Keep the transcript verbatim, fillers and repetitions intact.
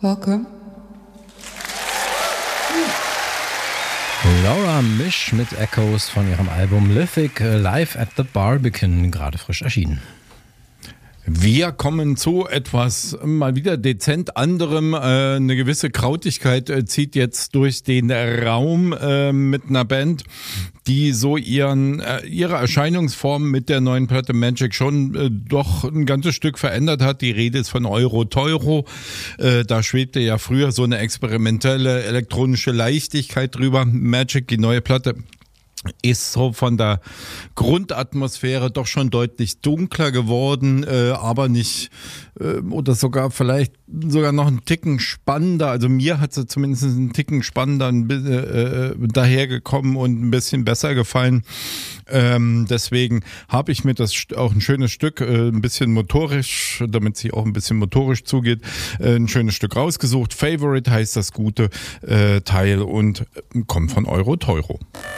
Welcome. Laura Misch mit Echoes von ihrem Album Lithic Live at the Barbican, gerade frisch erschienen. Wir kommen zu etwas mal wieder dezent anderem. Äh, eine gewisse Krautigkeit äh, zieht jetzt durch den Raum äh, mit einer Band, die so ihren äh, ihre Erscheinungsform mit der neuen Platte Magic schon äh, doch ein ganzes Stück verändert hat. Die Rede ist von Euro Teuro. Äh, da schwebte ja früher so eine experimentelle elektronische Leichtigkeit drüber. Magic, die neue Platte, ist so von der Grundatmosphäre doch schon deutlich dunkler geworden, äh, aber nicht, äh, oder sogar vielleicht sogar noch einen Ticken spannender. Also mir hat sie zumindest einen Ticken spannender äh, dahergekommen und ein bisschen besser gefallen. Ähm, deswegen habe ich mir das auch ein schönes Stück, äh, ein bisschen motorisch, damit sie auch ein bisschen motorisch zugeht, äh, ein schönes Stück rausgesucht. Favorite heißt das gute äh, Teil und äh, kommt von Euro Teuro.